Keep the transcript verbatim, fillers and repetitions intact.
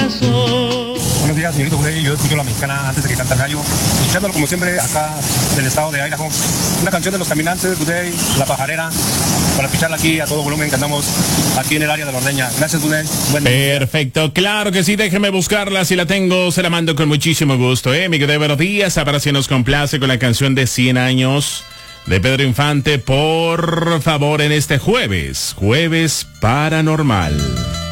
corazón. Buenos días, señorito Budey. Yo escucho la mexicana antes de que cante el gallo. Escuchándolo como siempre acá del estado de Idaho. Una canción de Los Caminantes, Budey, La Pajarera. Para escucharla aquí a todo volumen que andamos aquí en el área de la Ordeña. Gracias, Budey. Buen día. Perfecto, claro que sí, déjeme buscarla. Si la tengo, se la mando con muchísimo gusto, ¿eh? Mi querido, buenos días. Ahora sí nos complace con la canción de cien años de Pedro Infante. Por favor, en este jueves, jueves paranormal.